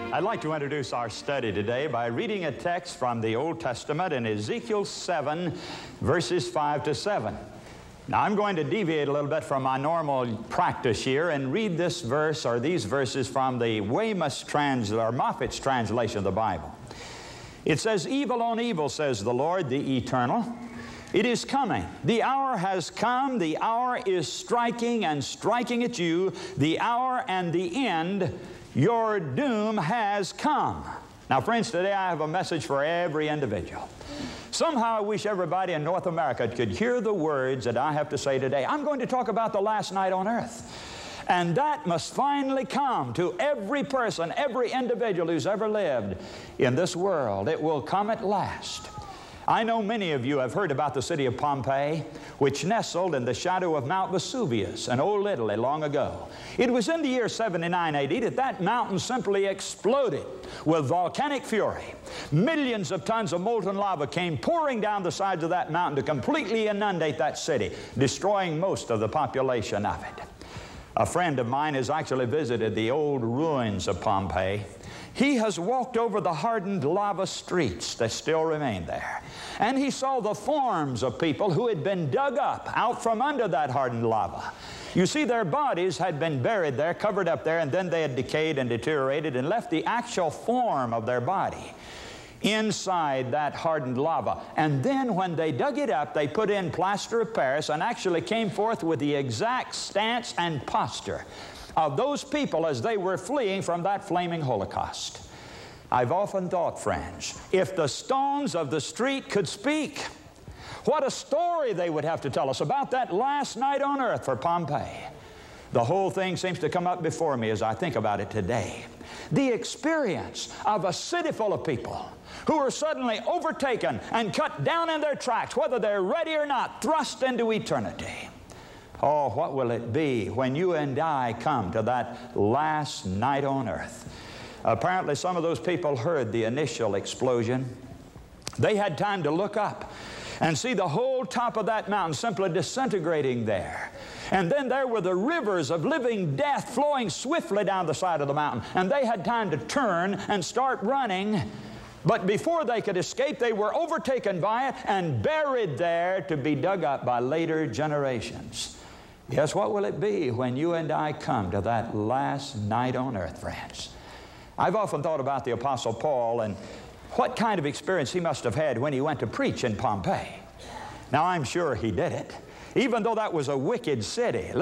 I'd like to introduce our study today by reading a text from the Old Testament in Ezekiel 7, verses 5 to 7. Now, I'm going to deviate a little bit from my normal practice here and read this verse or these verses from the Weymouth's or Moffat's translation of the Bible. It says, "Evil on evil, says the Lord, the Eternal. It is coming. The hour has come. The hour is striking and striking at you. The hour and the end. Your doom has come." Now, friends, today I have a message for every individual. Somehow I wish everybody in North America could hear the words that I have to say today. I'm going to talk about the last night on earth. And that must finally come to every person, every individual who's ever lived in this world. It will come at last. I know many of you have heard about the city of Pompeii, which nestled in the shadow of Mount Vesuvius in old Italy long ago. It was in the year 79 AD that that mountain simply exploded with volcanic fury. Millions of tons of molten lava came pouring down the sides of that mountain to completely inundate that city, destroying most of the population of it. A friend of mine has actually visited the old ruins of Pompeii. He has walked over the hardened lava streets that still remain there. And he saw the forms of people who had been dug up out from under that hardened lava. You see, their bodies had been buried there, covered up there, and then they had decayed and deteriorated and left the actual form of their body inside that hardened lava. And then when they dug it up, they put in plaster of Paris and actually came forth with the exact stance and posture of those people as they were fleeing from that flaming Holocaust. I've often thought, friends, if the stones of the street could speak, what a story they would have to tell us about that last night on earth for Pompeii. The whole thing seems to come up before me as I think about it today. The experience of a city full of people who are suddenly overtaken and cut down in their tracks, whether they're ready or not, thrust into eternity. Oh, what will it be when you and I come to that last night on earth? Apparently, some of those people heard the initial explosion. They had time to look up and see the whole top of that mountain simply disintegrating there. And then there were the rivers of living death flowing swiftly down the side of the mountain. And they had time to turn and start running. But before they could escape, they were overtaken by it and buried there to be dug up by later generations. Yes, what will it be when you and I come to that last night on earth, friends? I've often thought about the Apostle Paul and what kind of experience he must have had when he went to preach in Pompeii. Now, I'm sure he did it, even though that was a wicked city.